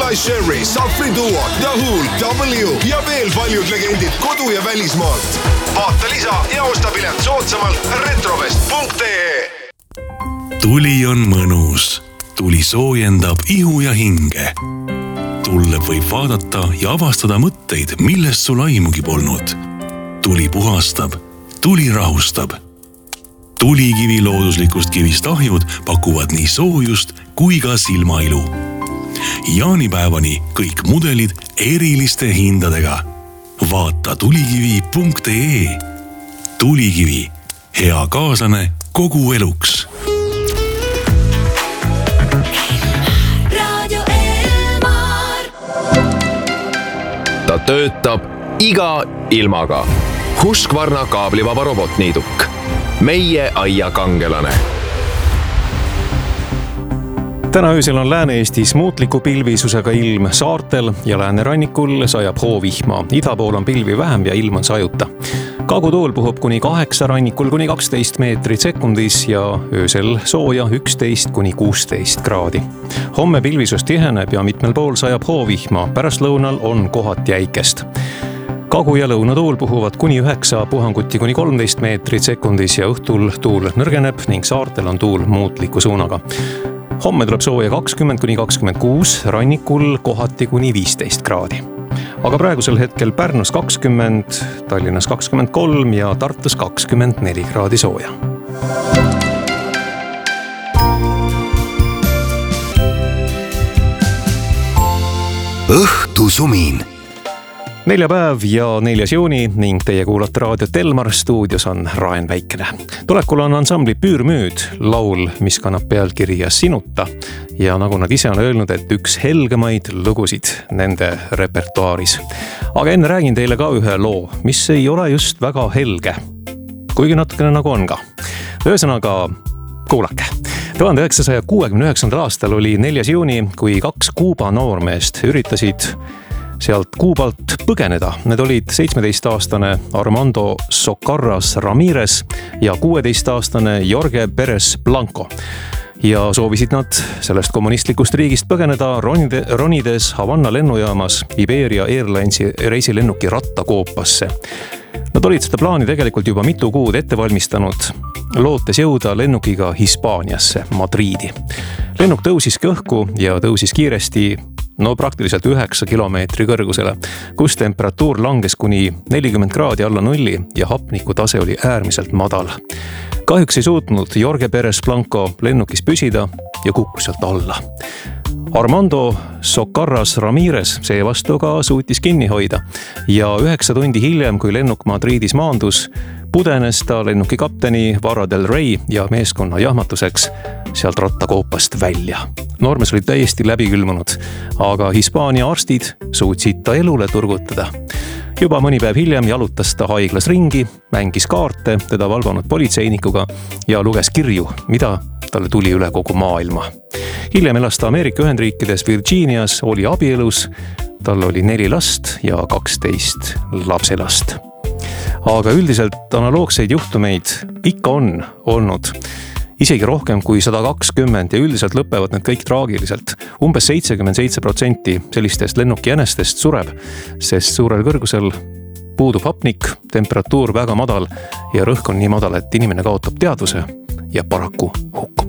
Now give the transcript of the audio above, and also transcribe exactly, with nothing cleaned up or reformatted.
Nikolai Sherry, Safri Duo, Yahoo, W ja veel paljud legendid kodu- ja välismaalt. Vaata lisa ja osta pilet soodsamalt retrovest punkt ee. Tuli on mõnus. Tuli soojendab ihu ja hinge. Tulle võib vaadata ja avastada mõtteid, millest sul aimugi polnud. Tuli puhastab, tuli rahustab. Tulikivi looduslikust kivist ahjud pakuvad nii soojust kui ka silmailu. Jaanipäevani kõik mudelid eriliste hindadega. Vaata tulikivi punkt ee. Tulikivi, hea kaaslane kogu eluks. Ta töötab iga ilmaga. Husqvarna kaablivaba robotniiduk. Meie aia kangelane. Täna öösel on Lääne-Eestis muutliku pilvisusega ilm saartel ja läänerannikul sajab hoovihma. Ida pool on pilvi vähem ja ilm on sajuta. Kagutuul puhub kuni kaheksa, rannikul kuni kaksteist meetrit sekundis ja öösel sooja üksteist kuni kuusteist kraadi. Homme pilvisus tiheneb ja mitmel pool sajab hoovihma. Pärast lõunal on kohati jäikest. Kagu- ja lõunatuul puhuvad kuni üheksa, puhanguti kuni kolmteist meetrit sekundis ja õhtul tuul nõrgeneb ning saartel on tuul muutliku suunaga. Homme tuleb sooja kakskümmend kuni kakskümmend kuus, rannikul kohati kuni viisteist kraadi. Aga praegusel hetkel Pärnus kakskümmend, Tallinnas kakskümmend kolm ja Tartus kakskümmend neli kraadi sooja. Õhtusumin. Neljapäev ja neljas juuni ning teie kuulate raadiot Elmar, stuudios on Raen Väikene. Tulekul on ansambli Püürmüüd, laul, mis kannab pealkirja Sinuta ja nagu nad ise on öelnud, et üks helgemaid lugusid nende repertuaaris. Aga enne räägin teile ka ühe loo, mis ei ole just väga helge, kuigi natukene nagu on ka. Ühesõnaga, kuulake. tuhande üheksasaja kuuekümne üheksandal aastal oli neljas juuni, kui kaks Kuuba noormeest üritasid sealt Kuubalt põgeneda. Need olid seitsmeteistaastane Armando Socarras Ramirez ja kuueteistaastane Jorge Perez Blanco. Ja soovisid nad sellest kommunistlikust riigist põgeneda ronide, ronides Havanna lennujaamas Iberia Airlinesi reisilennuki rattakoopasse. Nad olid seda plaani tegelikult juba mitu kuud ette valmistanud, lootes jõuda lennukiga Hispaaniasse, Madriidi. Lennuk tõusiski õhku ja tõusis kiiresti no praktiliselt üheksa kilomeetri kõrgusele, kus temperatuur langes kuni nelikümmend kraadi alla nulli ja hapniku tase oli äärmiselt madal. Kahjuks ei suutnud Jorge Perez Blanco lennukis püsida ja kukkus sealt alla. Armando Socarras Ramirez seevastu ka suutis kinni hoida ja üheksa tundi hiljem, kui lennuk Madridis maandus, pudenes ta lennuki kapteni Vara del Rey ja meeskonna jahmatuseks sealt rattakoopast välja. Noormees oli täiesti läbikülmunud, aga Hispaania arstid suutsid ta elule turgutada. Juba mõni päev hiljem jalutas ta haiglas ringi, mängis kaarte teda valvanud politseinikuga ja luges kirju, mida talle tuli üle kogu maailma. Hiljem elas ta Ameerika Ühendriikides Virginias, oli abielus, tal oli neli last ja kaksteist lapselast. Aga üldiselt analoogseid juhtumeid ikka on olnud. Isegi rohkem kui sada kakskümmend ja üldiselt lõpevad need kõik traagiliselt. Umbes seitsekümmend seitse protsenti sellistest lennukijänestest sureb, sest suurel kõrgusel puudub hapnik, temperatuur väga madal ja rõhk on nii madal, et inimene kaotab teadvuse ja paraku hukkub.